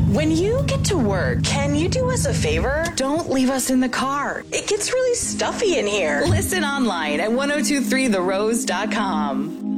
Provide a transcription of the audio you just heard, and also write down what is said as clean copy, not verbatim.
When you get to work, can you do us a favor? Don't leave us in the car. It gets really stuffy in here. Listen online at 1023therose.com.